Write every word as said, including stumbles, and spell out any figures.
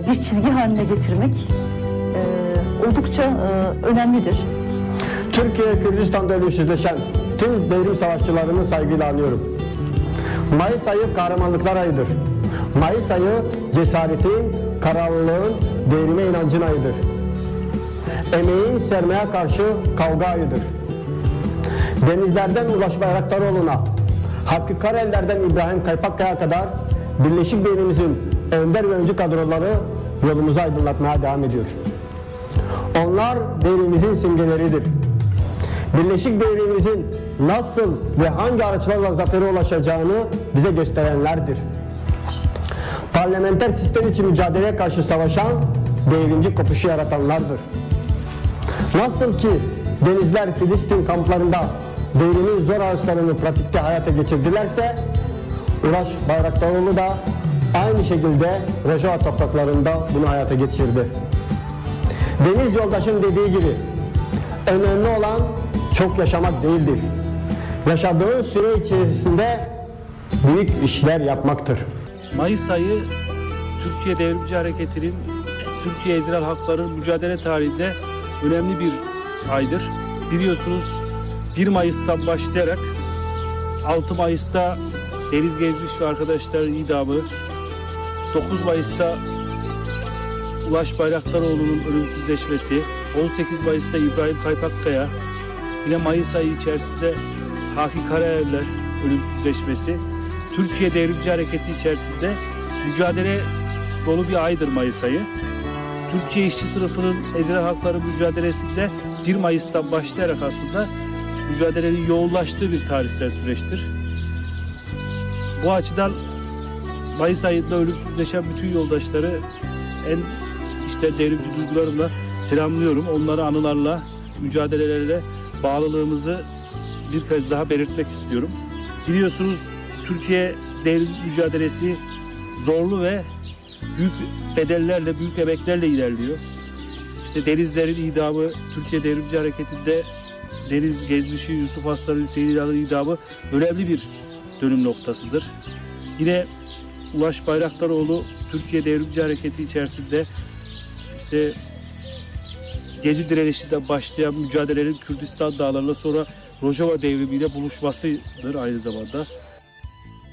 bir çizgi haline getirmek e, oldukça e, önemlidir. Türkiye Kürdistan'da ölümsüzleşen tüm devrim savaşçılarını saygıyla anıyorum. Mayıs ayı kahramanlıklar ayıdır. Mayıs ayı cesaretin, kararlılığın, devrime inancın ayıdır. Emeğin sermaye karşı kavga ayıdır. Denizlerden Ulaş Bayraktaroğlu'na, Hakkı Karayeller'den İbrahim Kaypakkaya'ya kadar Birleşik Devrimimizin önder ve öncü kadroları yolumuzu aydınlatmaya devam ediyor. Onlar devrimimizin simgeleridir. Birleşik Devrimimizin nasıl ve hangi araçlarla zafere ulaşacağını bize gösterenlerdir. Parlamenter sistem için mücadeleye karşı savaşan devrimci kopuşu yaratanlardır. Nasıl ki denizler Filistin kamplarında devrimin zor araçlarını pratikte hayata geçirdilerse, Ulaş Bayraktaroğlu da aynı şekilde Rojava topraklarında bunu hayata geçirdi. Deniz yoldaşın dediği gibi, önemli olan çok yaşamak değildir. Yaşadığın süre içerisinde büyük işler yapmaktır. Mayıs ayı Türkiye Devrimci Hareketi'nin, Türkiye Ezrel Halkların mücadele tarihinde önemli bir aydır. Biliyorsunuz bir Mayıs'tan başlayarak altı Mayıs'ta Deniz Gezmiş ve arkadaşların idamı, dokuz Mayıs'ta Ulaş Bayraktaroğlu'nun ölümsüzleşmesi, on sekiz Mayıs'ta İbrahim Kaypakkaya, yine Mayıs ayı içerisinde Hakkı Karayeller'ler ölümsüzleşmesi, Türkiye Devrimci Hareketi içerisinde mücadele dolu bir aydır Mayıs ayı. Türkiye işçi sınıfının Ezrel halkların mücadelesinde bir Mayıs'tan başlayarak aslında mücadelenin yoğunlaştığı bir tarihsel süreçtir. Bu açıdan Mayıs ayında ölümsüzleşen bütün yoldaşları en işte devrimci duygularımla selamlıyorum. Onları anılarla, mücadelelerle bağlılığımızı bir kez daha belirtmek istiyorum. Biliyorsunuz Türkiye devrim mücadelesi zorlu ve büyük bedellerle, büyük emeklerle ilerliyor. İşte denizlerin idamı, Türkiye Devrimci Hareketi'nde Deniz Gezmiş'i, Yusuf Aslan'ın, Hüseyin İlhan'ın idamı önemli bir dönüm noktasıdır. Yine Ulaş Bayraktaroğlu Türkiye Devrimci Hareketi içerisinde işte Gezi direnişinden başlayan mücadelenin Kürdistan dağlarına sonra Rojava devrimiyle buluşmasıdır aynı zamanda.